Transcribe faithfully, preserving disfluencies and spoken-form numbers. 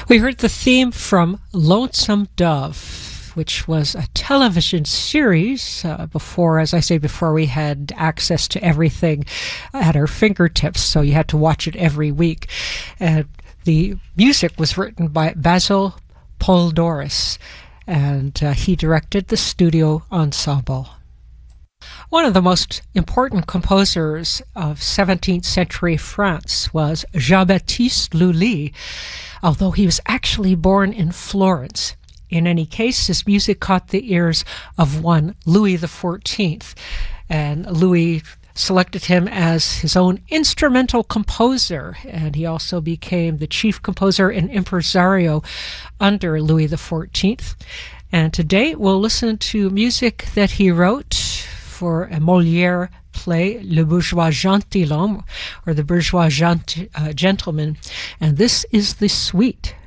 We heard the theme from Lonesome Dove, which was a television series uh, before, as I say, before we had access to everything at our fingertips, so you had to watch it every week. And the music was written by Basil Poldoris, and uh, he directed the studio ensemble. One of the most important composers of seventeenth century France was Jean-Baptiste Lully, although he was actually born in Florence. In any case, his music caught the ears of one Louis the fourteenth, and Louis selected him as his own instrumental composer, and he also became the chief composer and impresario under Louis the fourteenth. And today we'll listen to music that he wrote for a Molière play, Le Bourgeois Gentilhomme, or The Bourgeois Gent- uh, Gentleman, and this is the suite.